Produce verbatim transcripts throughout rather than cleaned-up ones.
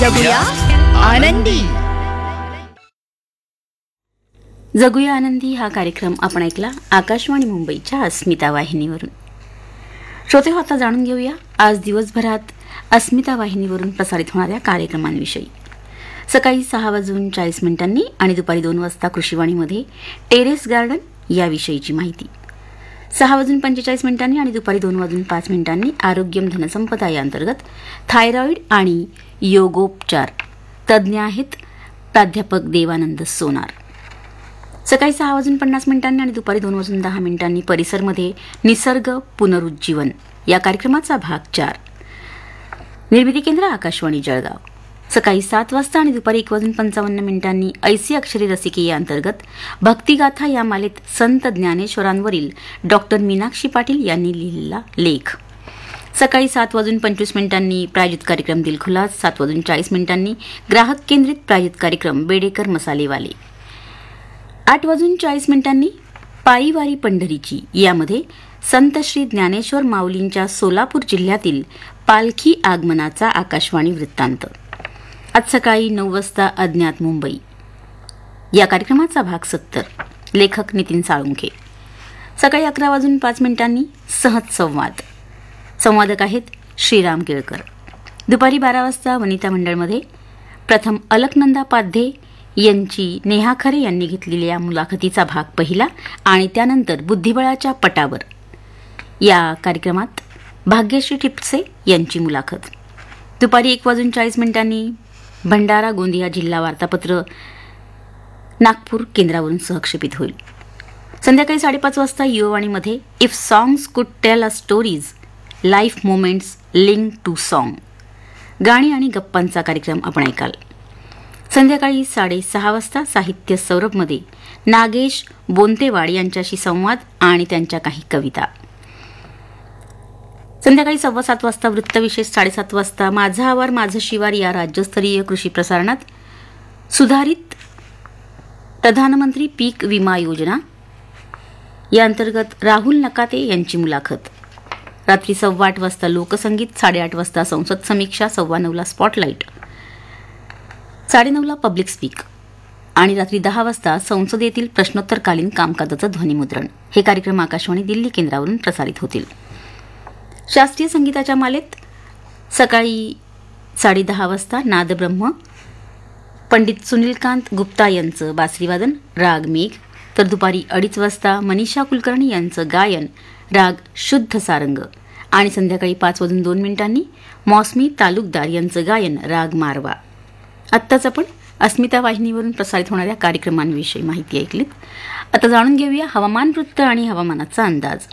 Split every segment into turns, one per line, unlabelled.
जगूया आनंदी.
जगूया आनंदी हा कार्यक्रम आपण ऐकला आकाशवाणी मुंबईच्या अस्मिता वाहिनीवरून. श्रोते हो, आता जाणून घेऊया आज दिवसभरात अस्मिता वाहिनीवरून प्रसारित होणाऱ्या कार्यक्रमांविषयी. सकाळी सहा वाजून चाळीस मिनिटांनी आणि दुपारी दोन वाजता कृषीवाणीमध्ये टेरेस गार्डन याविषयीची माहिती. सहा वाजून पंचेचाळीस मिनिटांनी आणि दुपारी दोन वाजून पाच मिनिटांनी आरोग्यम धनसंपदा या अंतर्गत थायरॉइड आणि योगोपचार तज्ज्ञ आहेत प्राध्यापक देवानंद सोनार. सकाळी सहा वाजून पन्नास मिनिटांनी आणि दुपारी दोन वाजून दहा मिनिटांनी परिसरमध्ये निसर्ग पुनरुज्जीवन या कार्यक्रमाचा भाग चार. निर्मिती केंद्र आकाशवाणी जळगाव. सकाळी सात वाजता आणि दुपारी एक वाजून पंचावन्न मिनिटांनी ऐसी अक्षरी रसिके या अंतर्गत भक्तिगाथा या मालेत संत ज्ञानेश्वरांवरील डॉक्टर मीनाक्षी पाटील यांनी लिहिलेला लेख. सकाळी सात वाजून पंचवीस मिनिटांनी प्रायोजित कार्यक्रम दिलखुलास. सात वाजून चाळीस मिनिटांनी ग्राहक केंद्रित प्रायोजित कार्यक्रम बेडेकर मसालेवाले. आठ वाजून चाळीस मिनिटांनी पायीवारी पंढरीची यामध्ये संत श्री ज्ञानेश्वर माऊलींच्या सोलापूर जिल्ह्यातील पालखी आगमनाचा आकाशवाणी वृत्तांत. आज सकाळी नऊ वाजता अज्ञात मुंबई या कार्यक्रमाचा भाग सत्तर. लेखक नितीन साळुंखे. सकाळी अकरा वाजून पाच मिनिटांनी सहज संवाद. संवादक आहेत श्रीराम केळकर. दुपारी बारा वाजता वनिता मंडळमध्ये प्रथम अलकनंदा पाध्ये यांची नेहा खरे यांनी घेतलेल्या मुलाखतीचा भाग पहिला आणि त्यानंतर बुद्धिबळाच्या पटावर या कार्यक्रमात भाग्यश्री टिपसे यांची मुलाखत. दुपारी एक वाजून चाळीस मिनिटांनी भंडारा गोंदिया जिल्हा वार्तापत्र नागपूर केंद्रावरून सहक्षेपित होईल. संध्याकाळी साडेपाच वाजता युववाणीमध्ये इफ सॉंग्स कुड tell a stories life moments link to song गाणी आणि गप्पांचा कार्यक्रम आपण ऐकाल. संध्याकाळी साडेसहा वाजता साहित्य सौरभमध्ये नागेश बोंतेवाड यांच्याशी संवाद आणि त्यांच्या काही कविता. संध्याकाळी सव्वा सात वाजता वृत्तविशेष. साडेसात वाजता माझा आवार माझं शिवार या राज्यस्तरीय कृषी प्रसारणात सुधारित प्रधानमंत्री पीक विमा योजना या अंतर्गत राहुल नकाते यांची मुलाखत. रात्री सव्वा आठ वाजता लोकसंगीत. साडेआठ वाजता संसद समीक्षा. सव्वा नऊला स्पॉटलाईट. साडेनऊला पब्लिक स्पीक आणि रात्री दहा वाजता संसदेतील प्रश्नोत्तरकालीन कामकाजाचं ध्वनिमुद्रण. हे कार्यक्रम आकाशवाणी दिल्ली केंद्रावरून प्रसारित होतील. शास्त्रीय संगीताच्या मालेत सकाळी साडेदहा वाजता नादब्रह्म पंडित सुनीलकांत गुप्ता यांचं बासरीवादन राग मेघ, तर दुपारी अडीच वाजता मनीषा कुलकर्णी यांचं गायन राग शुद्ध सारंग आणि संध्याकाळी पाच वाजून दोन मिनिटांनी मौसमी तालुकदार यांचं गायन राग मारवा. आत्ताच आपण अस्मिता वाहिनीवरून प्रसारित होणाऱ्या कार्यक्रमांविषयी माहिती ऐकलीत. आता जाणून घेऊया हवामान वृत्त आणि हवामानाचा अंदाज.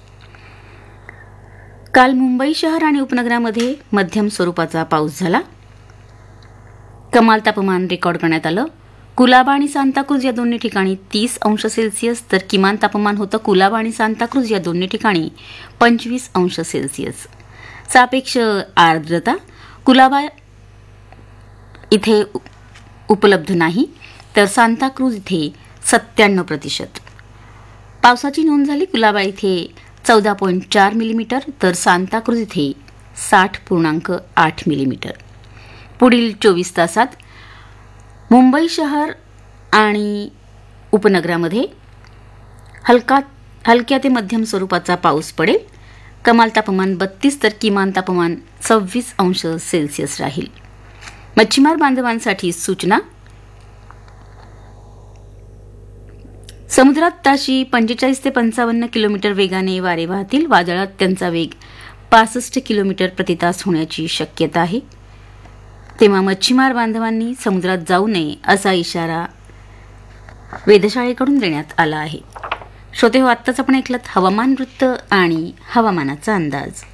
काल मुंबई शहर आणि उपनगरामध्ये मध्यम स्वरूपाचा पाऊस झाला. कमाल तापमान रेकॉर्ड करण्यात आलं. कुलाबा आणि सांताक्रुज या दोन्ही ठिकाणी तीस अंश सेल्सिअस, तर किमान तापमान होतं कुलाबा आणि सांताक्रुज या दोन्ही ठिकाणी पंचवीस अंश सेल्सिअस. सापेक्ष आर्द्रता कुलाबा इथे उपलब्ध नाही, तर सांताक्रुज इथे सत्त्याण्णव प्रतिशत. पावसाची नोंद झाली. कुलाबा इथे चौदा पॉईंट चार मिलीमीटर, तर सांताक्रुज इथे साठ पूर्णांक आठ मिलीमीटर. पुढील चोवीस तासात मुंबई शहर आणि उपनगरामध्ये हलका हलक्या ते मध्यम स्वरूपाचा पाऊस पडेल. कमाल तापमान बत्तीस, तर किमान तापमान सव्वीस अंश सेल्सिअस राहील. मच्छीमार बांधवांसाठी सूचना. समुद्रात ताशी पंचेचाळीस ते पंचावन्न किलोमीटर वेगाने वारे वाहतील. वादळात त्यांचा वेग पासष्ट किलोमीटर प्रतितास होण्याची शक्यता आहे. तेव्हा मच्छीमार बांधवांनी समुद्रात जाऊ नये असा इशारा वेधशाळेकडून देण्यात आला आहे. श्रोते हो, आत्ताच आपण ऐकलत हवामान वृत्त आणि हवामानाचा अंदाज.